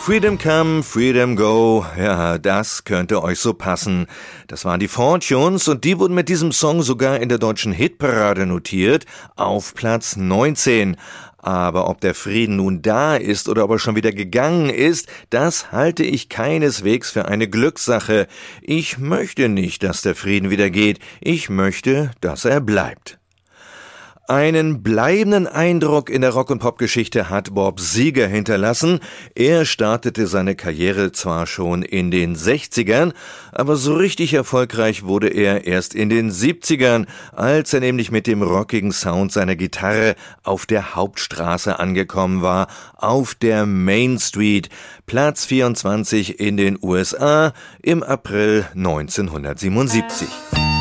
Freedom Come, Freedom Go, ja, das könnte euch so passen. Das waren die Fortunes und die wurden mit diesem Song sogar in der deutschen Hitparade notiert, auf Platz 19. Aber ob der Frieden nun da ist oder ob er schon wieder gegangen ist, das halte ich keineswegs für eine Glückssache. Ich möchte nicht, dass der Frieden wieder geht. Ich möchte, dass er bleibt. Einen bleibenden Eindruck in der Rock- und Popgeschichte hat Bob Seger hinterlassen. Er startete seine Karriere zwar schon in den 60ern, aber so richtig erfolgreich wurde er erst in den 70ern, als er nämlich mit dem rockigen Sound seiner Gitarre auf der Hauptstraße angekommen war, auf der Main Street, Platz 24 in den USA im April 1977.